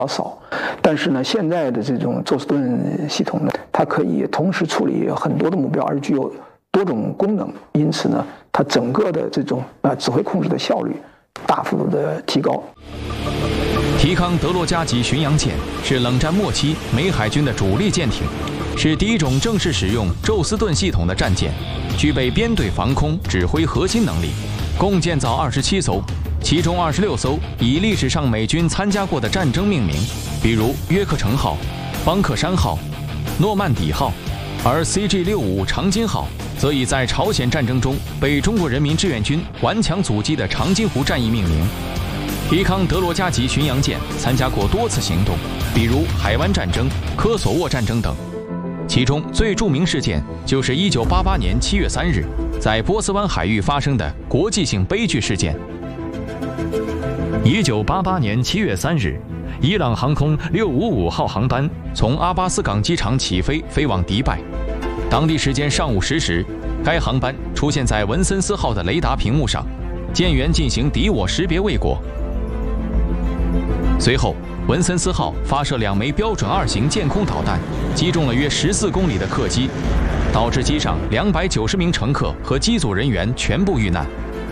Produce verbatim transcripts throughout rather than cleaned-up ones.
少。但是呢，现在的这种宙斯盾系统呢，它可以同时处理很多的目标，而具有多种功能，因此呢，它整个的这种啊指挥控制的效率大幅度的提高。 提康德罗加级巡洋舰是冷战末期美海军的主力舰艇，是第一种正式使用宙斯盾系统的战舰，具备编队防空指挥核心能力。共建造二十七艘，其中二十六艘以历史上美军参加过的战争命名，比如约克城号、邦克山号、诺曼底号，而 C G 六五长津号则以在朝鲜战争中被中国人民志愿军顽强阻击的长津湖战役命名。提康德罗加级巡洋舰参加过多次行动，比如海湾战争、科索沃战争等。其中最著名事件就是一九八八年七月三日，在波斯湾海域发生的国际性悲剧事件。一九八八年七月三日，伊朗航空六五五号航班从阿巴斯港机场起飞，飞往迪拜。当地时间上午十时，该航班出现在文森斯号的雷达屏幕上，舰员进行敌我识别未果。随后，文森斯号发射两枚标准二型舰空导弹，击中了约十四公里的客机，导致机上两百九十名乘客和机组人员全部遇难。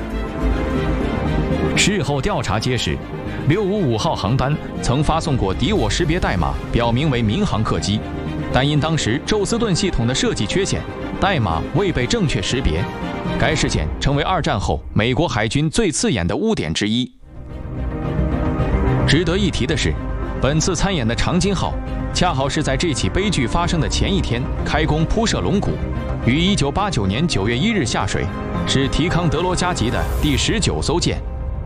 事后调查揭示，六五五号航班曾发送过敌我识别代码，表明为民航客机，但因当时宙斯盾系统的设计缺陷，代码未被正确识别。该事件成为二战后美国海军最刺眼的污点之一。值得一提的是，本次参演的长津号恰好是在这起悲剧发生的前一天开工铺设龙骨，于一九八九年九月一日下水，是提康德罗加级的第十九艘舰。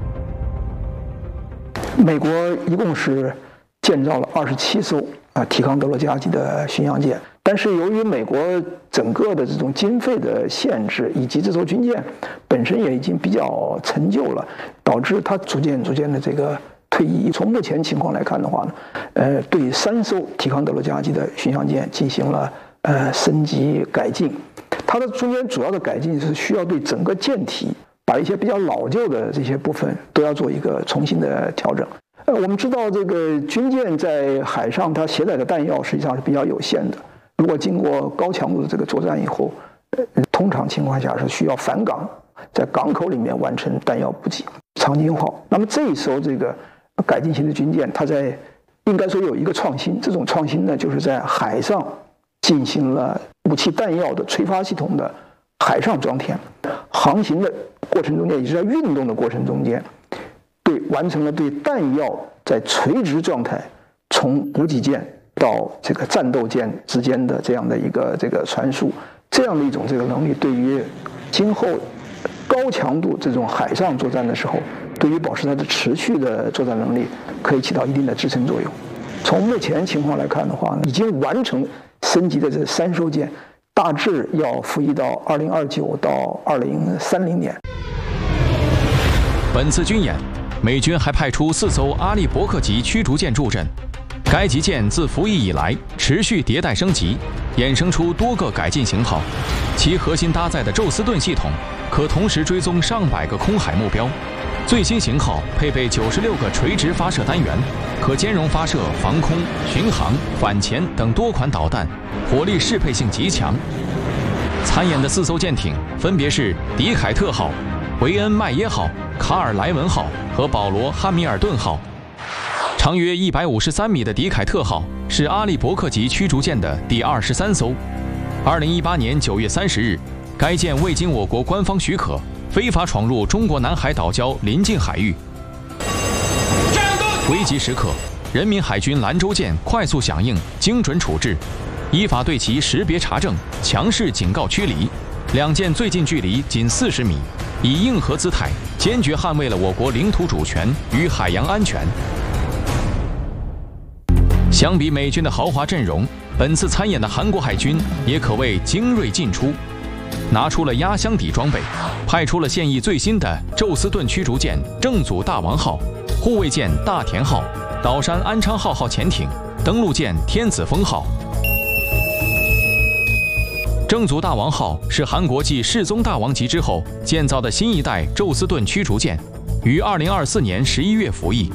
美国一共是建造了二十七艘啊提康德罗加级的巡洋舰，但是由于美国整个的这种经费的限制，以及这艘军舰本身也已经比较陈旧了，导致它逐渐逐渐的这个退役。从目前情况来看的话呢，呃，对三艘提康德罗加级的巡洋舰进行了呃升级改进。它的中间主要的改进是需要对整个舰体把一些比较老旧的这些部分都要做一个重新的调整。呃，我们知道这个军舰在海上它携带的弹药实际上是比较有限的，如果经过高强度的这个作战以后，呃，通常情况下是需要返港，在港口里面完成弹药补给。长津号，那么这一艘这个改进型的军舰，它在应该说有一个创新，这种创新呢，就是在海上进行了武器弹药的催发系统的海上装填，航行的过程中间，也就是在运动的过程中间，对完成了对弹药在垂直状态从补给舰到这个战斗舰之间的这样的一个这个传输，这样的一种这个能力，对于今后高强度这种海上作战的时候，对于保持它的持续的作战能力，可以起到一定的支撑作用。从目前情况来看的话呢，已经完成升级的这三艘舰，大致要服役到二零二九到二零三零年。 本次军演，美军还派出四艘阿利伯克级驱逐舰助阵。该级舰自服役以来持续迭代升级，衍生出多个改进型号。其核心搭载的宙斯盾系统可同时追踪上百个空海目标。最新型号配备九十六个垂直发射单元，可兼容发射防空、巡航、反潜等多款导弹，火力适配性极强。参演的四艘舰艇分别是迪凯特号、维恩麦耶号、卡尔莱文号和保罗汉密尔顿号。长约一百五十三米的迪凯特号是阿利伯克级驱逐舰的第二十三艘。二零一八年九月三十日，该舰未经我国官方许可，非法闯入中国南海岛礁临近海域。危急时刻，人民海军兰州舰快速响应，精准处置，依法对其识别查证，强势警告驱离。两舰最近距离仅四十米，以硬核姿态，坚决捍卫了我国领土主权与海洋安全。相比美军的豪华阵容，本次参演的韩国海军也可谓精锐尽出，拿出了压箱底装备，派出了现役最新的宙斯盾驱逐舰正祖大王号、护卫舰大田号、岛山安昌号号潜艇、登陆舰天子峰号。正祖大王号是韩国继世宗大王级之后建造的新一代宙斯盾驱逐舰，于二零二四年十一月服役。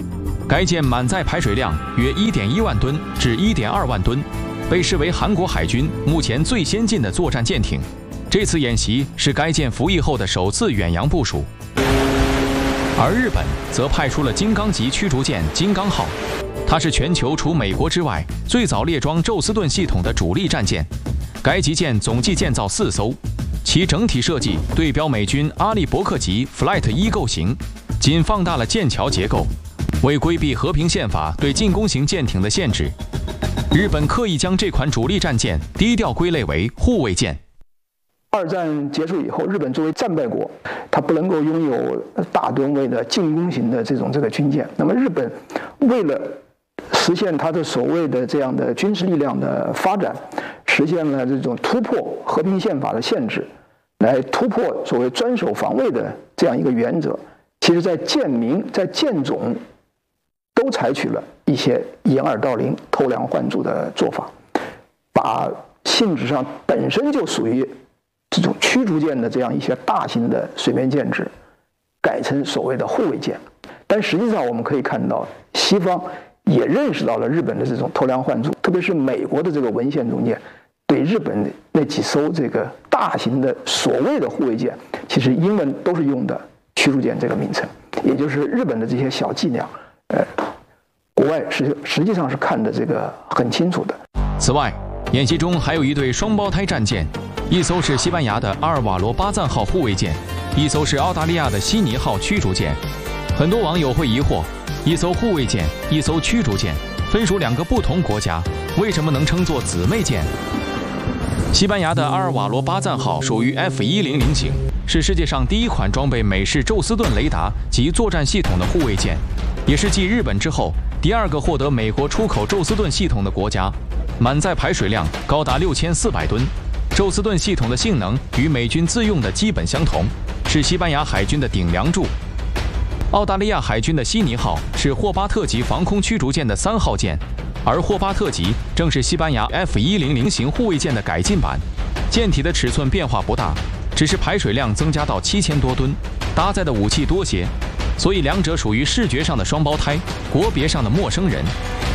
该舰满载排水量约 一点一万吨至 一点二万吨，被视为韩国海军目前最先进的作战舰艇。这次演习是该舰服役后的首次远洋部署。而日本则派出了金刚级驱逐舰金刚号，它是全球除美国之外最早列装宙斯盾系统的主力战舰。该级舰总计建造四艘，其整体设计对标美军阿利伯克级 Flight 一构型，仅放大了舰桥结构。为规避和平宪法对进攻型舰艇的限制，日本刻意将这款主力战舰低调归类为护卫舰。 二战结束以后，日本作为战败国，它不能够拥有大吨位的进攻型的这种这个军舰。那么日本为了实现它的所谓的这样的军事力量的发展，实现了这种突破和平宪法的限制，来突破所谓专守防卫的这样一个原则。其实，在舰名、在舰种都采取了一些掩耳盗铃、偷梁换柱的做法，把性质上本身就属于这种驱逐舰的这样一些大型的水面舰只，改成所谓的护卫舰。但实际上，我们可以看到，西方也认识到了日本的这种偷梁换柱，特别是美国的这个文献中间，对日本那几艘这个大型的所谓的护卫舰，其实英文都是用的驱逐舰这个名称，也就是日本的这些小伎俩。呃，国外实实际上是看的这个很清楚的。 此外，演习中还有一对双胞胎战舰，一艘是西班牙的阿尔瓦罗巴赞号护卫舰，一艘是澳大利亚的悉尼号驱逐舰。很多网友会疑惑，一艘护卫舰，一艘驱逐舰，分属两个不同国家，为什么能称作姊妹舰？西班牙的阿尔瓦罗巴赞号属于 F 一零零型，是世界上第一款装备美式宙斯盾雷达及作战系统的护卫舰，也是继日本之后第二个获得美国出口宙斯盾系统的国家。满载排水量高达六千四百吨，宙斯盾系统的性能与美军自用的基本相同，是西班牙海军的顶梁柱。澳大利亚海军的悉尼号是霍巴特级防空驱逐舰的三号舰，而霍巴特级正是西班牙 F 一零零型护卫舰的改进版。舰体的尺寸变化不大，只是排水量增加到七千多吨，搭载的武器多些，所以两者属于视觉上的双胞胎，国别上的陌生人。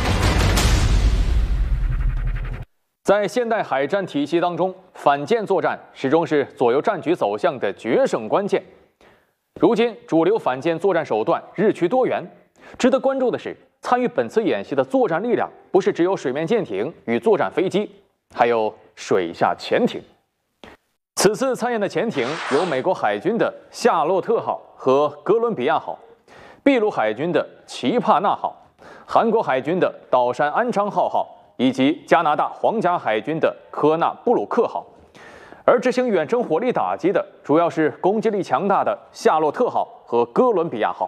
在现代海战体系当中，反舰作战始终是左右战局走向的决胜关键。如今，主流反舰作战手段日趋多元。值得关注的是，参与本次演习的作战力量不是只有水面舰艇与作战飞机，还有水下潜艇。此次参演的潜艇有美国海军的夏洛特号和哥伦比亚号，秘鲁海军的奇帕纳号，韩国海军的岛山安昌浩号，以及加拿大皇家海军的科纳布鲁克号。而执行远程火力打击的主要是攻击力强大的夏洛特号和哥伦比亚号。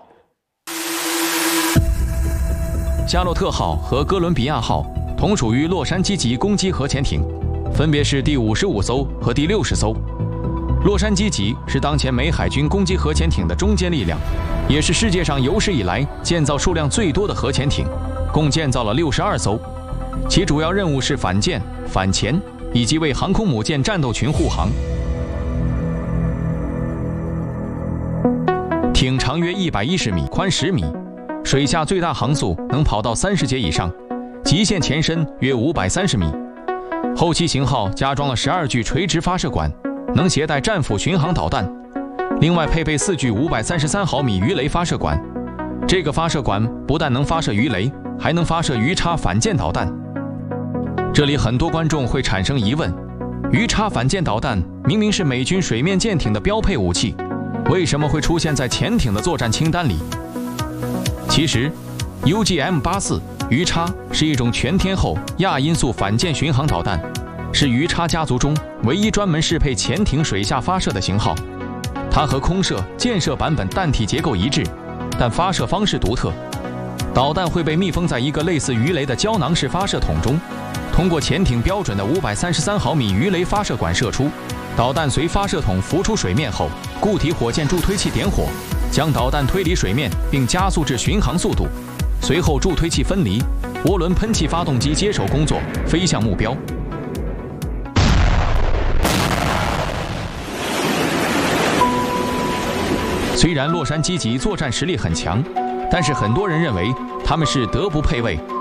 夏洛特号和哥伦比亚号同属于洛杉矶级攻击核潜艇，分别是第五十五艘和第六十艘。洛杉矶级是当前美海军攻击核潜艇的中坚力量，也是世界上有史以来建造数量最多的核潜艇，共建造了六十二艘。其主要任务是反舰、反潜以及为航空母舰战斗群护航。艇长约一百一十米，宽十米，水下最大航速能跑到三十节以上，极限前深约五百三十米。后期型号加装了十二具垂直发射管，能携带战斧巡航导弹，另外配备四具五百三十三毫米鱼雷发射管。这个发射管不但能发射鱼雷，还能发射鱼叉反舰导弹。这里很多观众会产生疑问：鱼叉反舰导弹明明是美军水面舰艇的标配武器，为什么会出现在潜艇的作战清单里？其实 U G M 八四 鱼叉是一种全天候亚音速反舰巡航导弹，是鱼叉家族中唯一专门适配潜艇水下发射的型号。它和空射、舰射版本弹体结构一致，但发射方式独特。导弹会被密封在一个类似鱼雷的胶囊式发射筒中，通过潜艇标准的五百三十三毫米鱼雷发射管射出。导弹随发射筒浮出水面后，固体火箭助推器点火，将导弹推离水面，并加速至巡航速度。随后助推器分离，涡轮喷气发动机接手工作，飞向目标。虽然洛杉矶级作战实力很强， 但是很多人认为他们是德不配位，